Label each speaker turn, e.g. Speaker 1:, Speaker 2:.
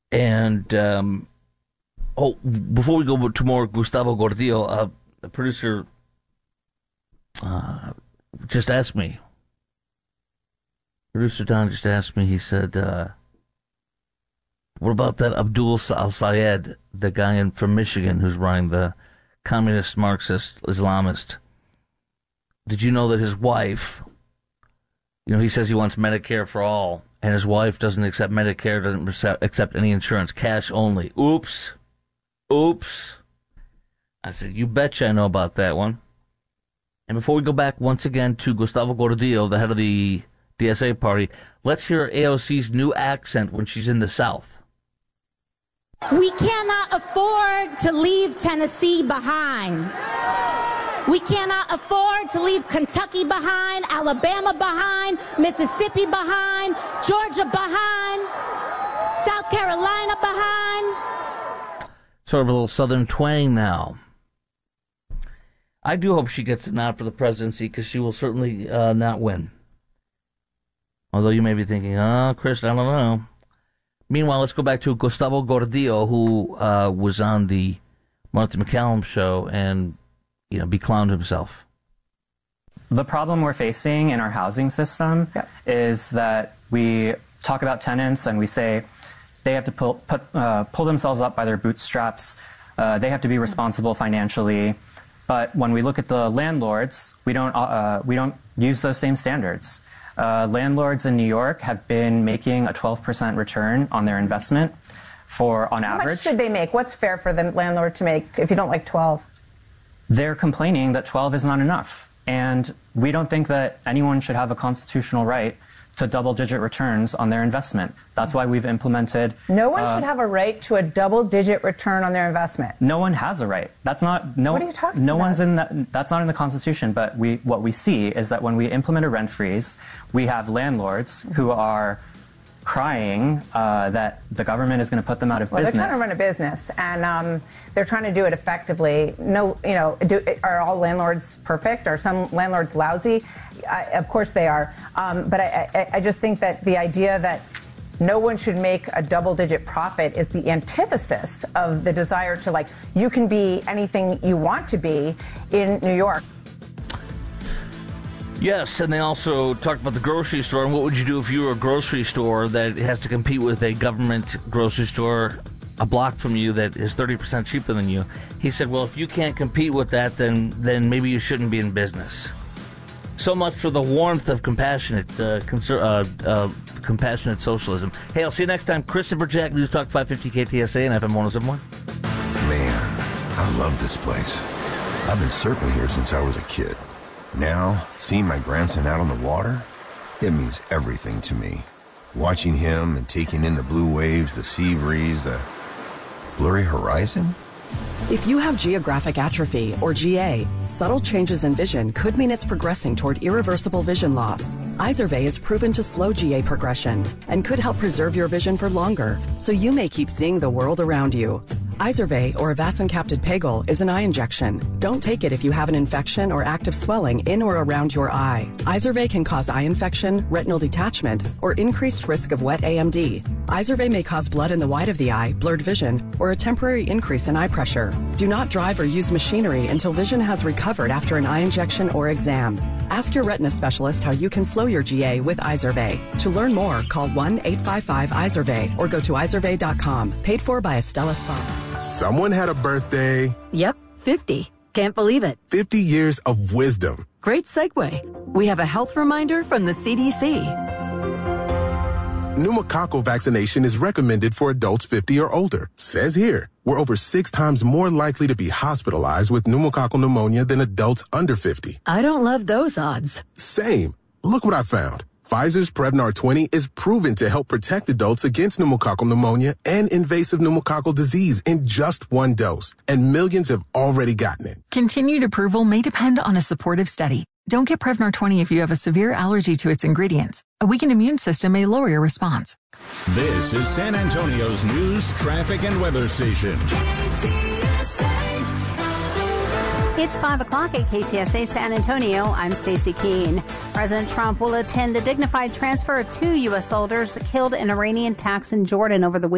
Speaker 1: And, before we go to more Gustavo Gordillo, the producer just asked me. Producer Don just asked me, he said, what about that Abdul al-Sayed, the guy from Michigan who's running the communist, Marxist, Islamist? Did you know that his wife, he says he wants Medicare for all, and his wife doesn't accept Medicare, doesn't accept any insurance, cash only. Oops. I said, you betcha I know about that one. And before we go back once again to Gustavo Gordillo, the head of the DSA party, let's hear AOC's new accent when she's in the South.
Speaker 2: We cannot afford to leave Tennessee behind. We cannot afford to leave Kentucky behind, Alabama behind, Mississippi behind, Georgia behind, South Carolina behind.
Speaker 1: Sort of a little Southern twang now. I do hope she gets a nod for the presidency because she will certainly not win. Although you may be thinking, Chris, I don't know. Meanwhile, let's go back to Gustavo Gordillo, who was on the Martha McCallum show and, beclowned himself.
Speaker 3: The problem we're facing in our housing system is that we talk about tenants and we say they have to pull themselves up by their bootstraps. They have to be responsible financially. But when we look at the landlords, we don't use those same standards. Landlords in New York have been making a 12% return on their investment on average.
Speaker 4: How much should they make? What's fair for the landlord to make if you don't like 12?
Speaker 3: They're complaining that 12 is not enough. And we don't think that anyone should have a constitutional right to double-digit returns on their investment. That's why we've implemented...
Speaker 4: No one should have a right to a double-digit return on their investment.
Speaker 3: No one has a right. That's not...
Speaker 4: What are you talking about?
Speaker 3: That's not in the Constitution, but what we see is that when we implement a rent freeze, we have landlords who are crying that the government is going to put them out of business.
Speaker 4: They're trying to run a business, and they're trying to do it effectively. Are all landlords perfect? Are some landlords lousy? Of course they are. But I just think that the idea that no one should make a double-digit profit is the antithesis of the desire to, you can be anything you want to be in New York.
Speaker 1: Yes, and they also talked about the grocery store, and what would you do if you were a grocery store that has to compete with a government grocery store a block from you that is 30% cheaper than you? He said, well, if you can't compete with that, then maybe you shouldn't be in business. So much for the warmth of compassionate socialism. Hey, I'll see you next time. Christopher Jack, News Talk 550 KTSA and FM 107.1.
Speaker 5: Man, I love this place. I've been surfing here since I was a kid. Now, seeing my grandson out on the water, it means everything to me. Watching him and taking in the blue waves, the sea breeze, the blurry horizon.
Speaker 6: If you have geographic atrophy, or GA, subtle changes in vision could mean it's progressing toward irreversible vision loss. Izervay is proven to slow GA progression and could help preserve your vision for longer, so you may keep seeing the world around you. Izervay, or avacincaptad pegol, is an eye injection. Don't take it if you have an infection or active swelling in or around your eye. Izervay can cause eye infection, retinal detachment, or increased risk of wet AMD. Izervay may cause blood in the white of the eye, blurred vision, or a temporary increase in eye pressure. Do not drive or use machinery until vision has recovered after an eye injection or exam. Ask your retina specialist how you can slow your GA with Izervay. To learn more, call 1-855-IZERVAY or go to izervay.com. Paid for by Estella Spa.
Speaker 7: Someone had a birthday.
Speaker 8: Yep, 50. Can't believe it.
Speaker 7: 50 years of wisdom.
Speaker 8: Great segue. We have a health reminder from the CDC.
Speaker 7: Pneumococcal vaccination is recommended for adults 50 or older. Says here, we're over 6 times more likely to be hospitalized with pneumococcal pneumonia than adults under 50.
Speaker 8: I don't love those odds.
Speaker 7: Same. Look what I found. Pfizer's Prevnar 20 is proven to help protect adults against pneumococcal pneumonia and invasive pneumococcal disease in just 1 dose, and millions have already gotten it.
Speaker 9: Continued approval may depend on a supportive study. Don't get Prevnar 20 if you have a severe allergy to its ingredients. A weakened immune system may lower your response.
Speaker 10: This is San Antonio's news, traffic, and weather station.
Speaker 11: It's 5 o'clock at KTSA San Antonio. I'm Stacey Keene. President Trump will attend the dignified transfer of 2 U.S. soldiers killed in Iranian attacks in Jordan over the weekend.